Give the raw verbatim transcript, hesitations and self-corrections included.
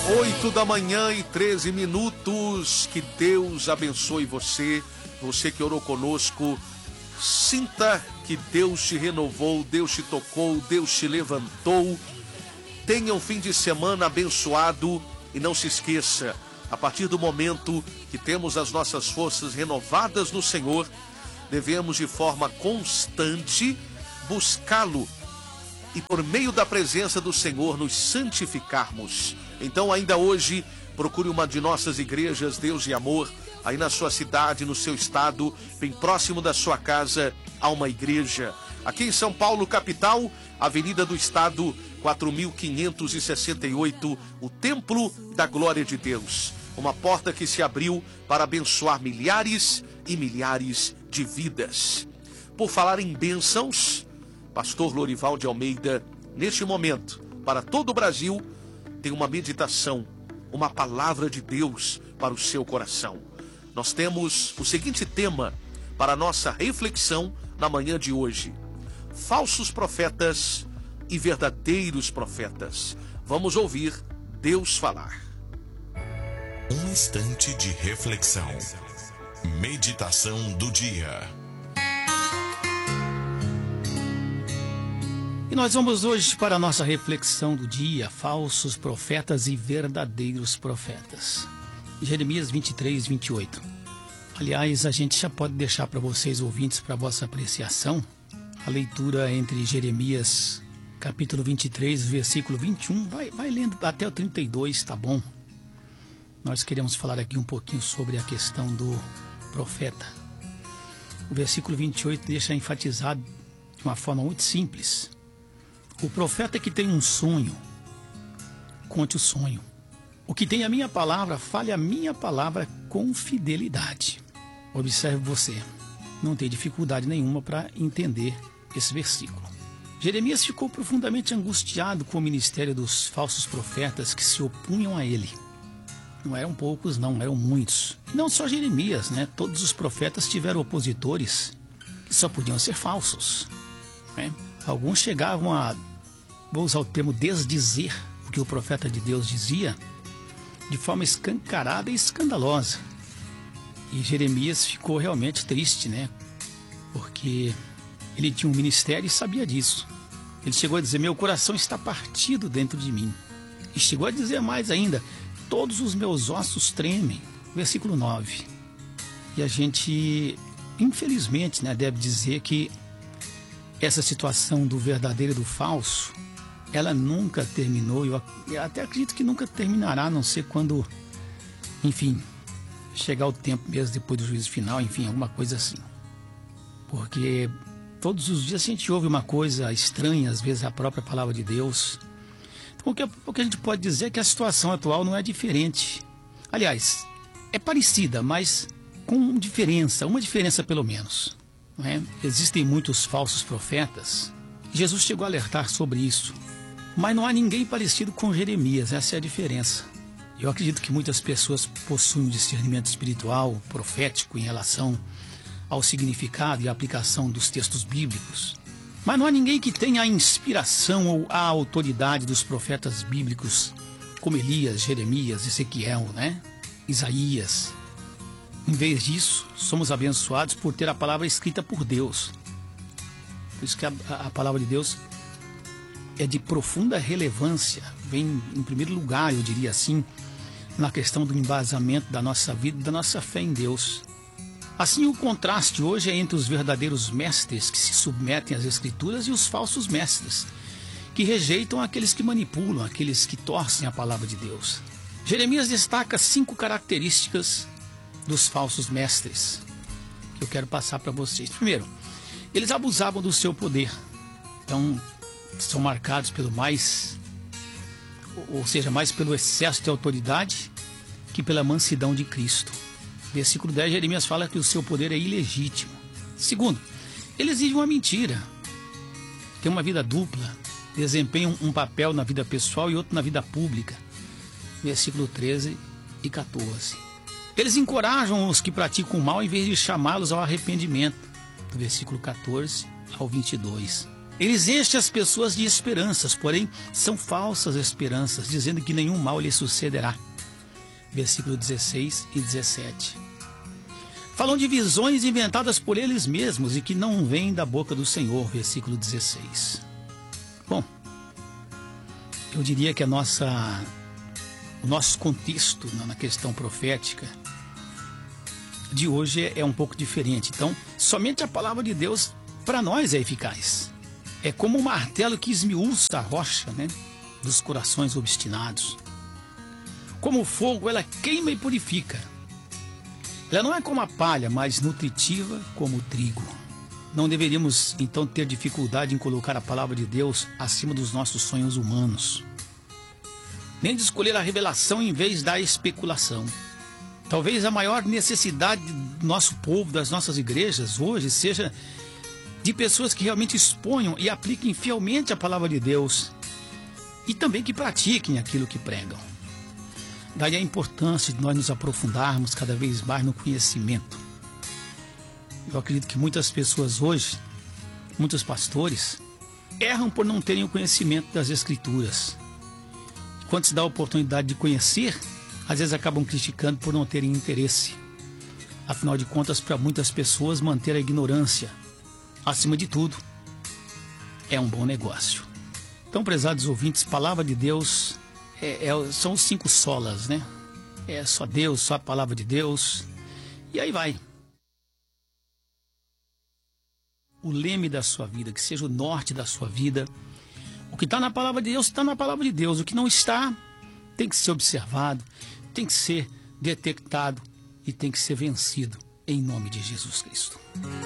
Oito da manhã e treze minutos. Que Deus abençoe você, você que orou conosco. Sinta que Deus te renovou, Deus te tocou, Deus te levantou. Tenha um fim de semana abençoado e não se esqueça, a partir do momento que temos as nossas forças renovadas no Senhor, devemos de forma constante buscá-lo e por meio da presença do Senhor nos santificarmos. Então ainda hoje, procure uma de nossas igrejas Deus e Amor, aí na sua cidade, no seu estado, bem próximo da sua casa, há uma igreja. Aqui em São Paulo, capital, Avenida do Estado, quatro mil quinhentos e sessenta e oito, o Templo da Glória de Deus. Uma porta que se abriu para abençoar milhares e milhares de vidas. Por falar em bênçãos, Pastor Lorival de Almeida, neste momento, para todo o Brasil, tem uma meditação, uma palavra de Deus para o seu coração. Nós temos o seguinte tema para a nossa reflexão na manhã de hoje: falsos profetas e verdadeiros profetas. Vamos ouvir Deus falar. Um instante de reflexão. Meditação do dia. E nós vamos hoje para a nossa reflexão do dia: falsos profetas e verdadeiros profetas. Jeremias vinte e três, vinte e oito. Aliás, a gente já pode deixar para vocês, ouvintes, para vossa apreciação, a leitura entre Jeremias capítulo vinte e três, versículo vinte e um, vai, vai lendo até o trinta e dois, tá bom? Nós queremos falar aqui um pouquinho sobre a questão do profeta. O versículo vinte e oito deixa enfatizado de uma forma muito simples: o profeta que tem um sonho, conte o sonho. O que tem a minha palavra, fale a minha palavra com fidelidade. Observe você, não tem dificuldade nenhuma para entender esse versículo. Jeremias ficou profundamente angustiado com o ministério dos falsos profetas que se opunham a ele. Não eram poucos, não, eram muitos. E não só Jeremias, né? Todos os profetas tiveram opositores que só podiam ser falsos, né? Alguns chegavam a, vou usar o termo, desdizer o que o profeta de Deus dizia de forma escancarada e escandalosa. E Jeremias ficou realmente triste, né? Porque ele tinha um ministério e sabia disso. Ele chegou a dizer: meu coração está partido dentro de mim. E chegou a dizer mais ainda: todos os meus ossos tremem. Versículo nove. E a gente, infelizmente, né, deve dizer que essa situação do verdadeiro e do falso, ela nunca terminou. Eu até acredito que nunca terminará, a não ser quando, enfim, chegar o tempo mesmo depois do juízo final, enfim, alguma coisa assim. Porque todos os dias a gente ouve uma coisa estranha, às vezes a própria palavra de Deus. Então, o que, o que a gente pode dizer é que a situação atual não é diferente. Aliás, é parecida, mas com diferença, uma diferença pelo menos. Não é? Existem muitos falsos profetas. Jesus chegou a alertar sobre isso. Mas não há ninguém parecido com Jeremias, essa é a diferença. Eu acredito que muitas pessoas possuem um discernimento espiritual, profético, em relação ao significado e aplicação dos textos bíblicos. Mas não há ninguém que tenha a inspiração ou a autoridade dos profetas bíblicos, como Elias, Jeremias, Ezequiel, né? Isaías. Em vez disso, somos abençoados por ter a palavra escrita por Deus. Por isso que a, a palavra de Deus é de profunda relevância, vem em primeiro lugar, eu diria assim, na questão do embasamento da nossa vida e da nossa fé em Deus. Assim, o contraste hoje é entre os verdadeiros mestres que se submetem às Escrituras e os falsos mestres, que rejeitam aqueles que manipulam, aqueles que torcem a palavra de Deus. Jeremias destaca cinco características dos falsos mestres que eu quero passar para vocês. Primeiro, eles abusavam do seu poder. Então, são marcados pelo mais, ou seja, mais pelo excesso de autoridade que pela mansidão de Cristo. Versículo dez, Jeremias fala que o seu poder é ilegítimo. Segundo, eles vivem uma mentira, têm uma vida dupla, desempenham um papel na vida pessoal e outro na vida pública. Versículo treze e quatorze. Eles encorajam os que praticam o mal em vez de chamá-los ao arrependimento. Do versículo quatorze ao vinte e dois. Eles enchem as pessoas de esperanças, porém são falsas esperanças, dizendo que nenhum mal lhe sucederá. Versículo dezesseis e dezessete. Falam de visões inventadas por eles mesmos e que não vêm da boca do Senhor. Versículo dezesseis. Bom, eu diria que a nossa, o nosso contexto na questão profética de hoje é um pouco diferente. Então, somente a palavra de Deus para nós é eficaz. É como um martelo que esmiuça a rocha, né, dos corações obstinados. Como o fogo, ela queima e purifica. Ela não é como a palha, mas nutritiva como o trigo. Não deveríamos, então, ter dificuldade em colocar a palavra de Deus acima dos nossos sonhos humanos. Nem de escolher a revelação em vez da especulação. Talvez a maior necessidade do nosso povo, das nossas igrejas hoje, seja de pessoas que realmente exponham e apliquem fielmente a palavra de Deus e também que pratiquem aquilo que pregam. Daí a importância de nós nos aprofundarmos cada vez mais no conhecimento. Eu acredito que muitas pessoas hoje, muitos pastores, erram por não terem o conhecimento das Escrituras. Quando se dá a oportunidade de conhecer, às vezes acabam criticando por não terem interesse. Afinal de contas, para muitas pessoas, manter a ignorância, acima de tudo, é um bom negócio. Então, prezados ouvintes, palavra de Deus é, é, são os cinco solas, né? É só Deus, só a palavra de Deus. E aí vai. O leme da sua vida, que seja o norte da sua vida. O que está na palavra de Deus, está na palavra de Deus. O que não está, tem que ser observado, tem que ser detectado e tem que ser vencido em nome de Jesus Cristo.